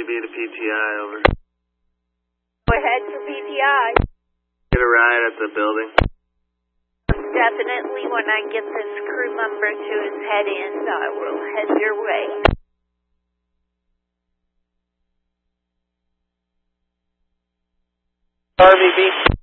RVB to PTI, over. Go ahead for PTI. Get a ride at the building. Definitely when I get this crew member to his head end, I will head your way. RVB.